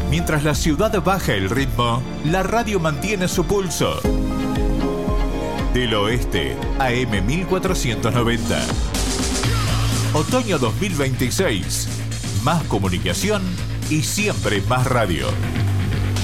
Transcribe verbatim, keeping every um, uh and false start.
Mientras la ciudad baja el ritmo, la radio mantiene su pulso. Del Oeste, A M mil cuatrocientos noventa. Otoño dos mil veintiséis. Más comunicación y siempre más radio.